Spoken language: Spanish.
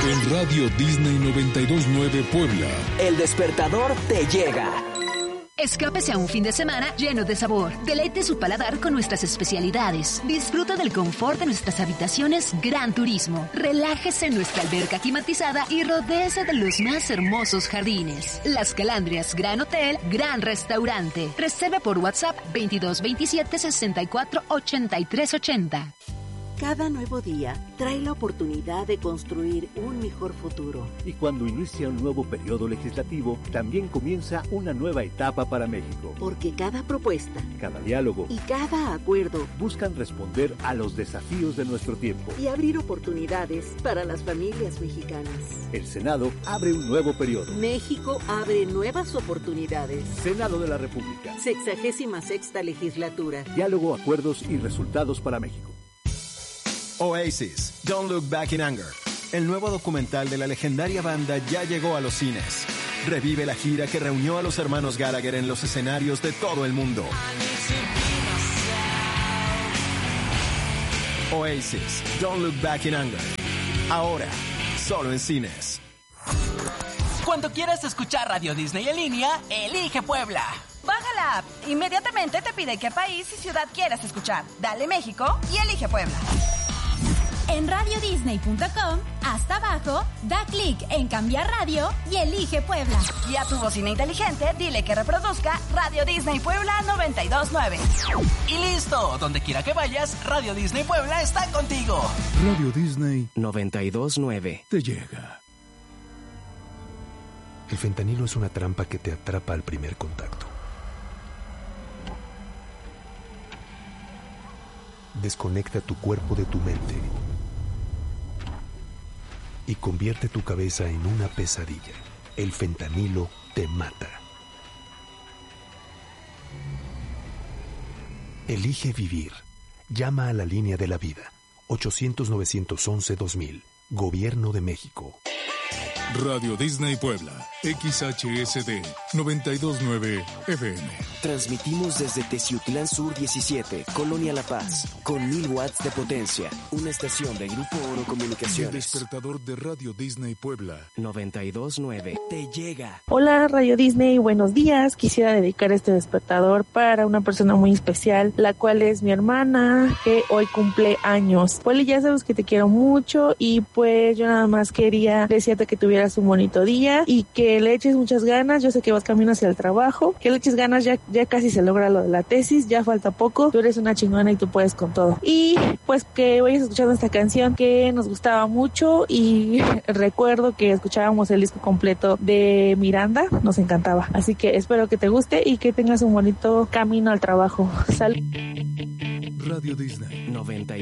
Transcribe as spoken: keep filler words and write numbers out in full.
En Radio Disney noventa y dos punto nueve Puebla, el despertador te llega. Escápese a un fin de semana lleno de sabor. Deleite su paladar con nuestras especialidades. Disfruta del confort de nuestras habitaciones Gran Turismo. Relájese en nuestra alberca climatizada y rodéese de los más hermosos jardines. Las Calandrias Gran Hotel, Gran Restaurante. Reserve por WhatsApp veintidós veintisiete sesenta y cuatro ochenta y tres ochenta. Cada nuevo día trae la oportunidad de construir un mejor futuro. Y cuando inicia un nuevo periodo legislativo, también comienza una nueva etapa para México. Porque cada propuesta, cada diálogo y cada acuerdo buscan responder a los desafíos de nuestro tiempo y abrir oportunidades para las familias mexicanas. El Senado abre un nuevo periodo. México abre nuevas oportunidades. Senado de la República. Sexagésima sexta legislatura. Diálogo, acuerdos y resultados para México. Oasis, Don't Look Back in Anger. El nuevo documental de la legendaria banda ya llegó a los cines. Revive la gira que reunió a los hermanos Gallagher en los escenarios de todo el mundo. Oasis, Don't Look Back in Anger. Ahora, solo en cines. Cuando quieras escuchar Radio Disney en línea, elige Puebla. Baja la app. Inmediatamente te pide qué país y ciudad quieras escuchar. Dale México y elige Puebla. En radio disney punto com, hasta abajo, da clic en cambiar radio y elige Puebla. Y a tu bocina inteligente, dile que reproduzca Radio Disney Puebla noventa y dos punto nueve. Y listo, donde quiera que vayas, Radio Disney Puebla está contigo. Radio Disney noventa y dos punto nueve te llega. El fentanilo es una trampa que te atrapa al primer contacto. Desconecta tu cuerpo de tu mente y convierte tu cabeza en una pesadilla. El fentanilo te mata. Elige vivir. Llama a la línea de la vida. ochocientos novecientos once dos mil. Gobierno de México. Radio Disney Puebla, X H S D noventa y dos punto nueve F M. Transmitimos desde Teciutlán Sur diecisiete, Colonia La Paz, con mil watts de potencia. Una estación de Grupo Oro Comunicaciones. El despertador de Radio Disney Puebla noventa y dos punto nueve te llega. Hola Radio Disney, buenos días. Quisiera dedicar este despertador para una persona muy especial, la cual es mi hermana, que hoy cumple años. Poli, ya sabes que te quiero mucho y pues yo nada más quería desearte que tuvieras un bonito día y que le eches muchas ganas. Yo sé que vas camino hacia el trabajo, que le eches ganas, ya, ya casi se logra lo de la tesis, ya falta poco, tú eres una chingona y tú puedes con todo. Y pues que vayas escuchando esta canción que nos gustaba mucho y recuerdo que escuchábamos el disco completo de Miranda, nos encantaba, así que espero que te guste y que tengas un bonito camino al trabajo. Salud. Radio Disney noventa